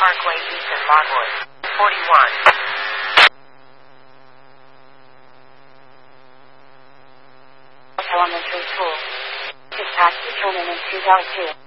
Parkway, Easton, Logwood. 41. Elementary School. Dispatch determinant 2.2.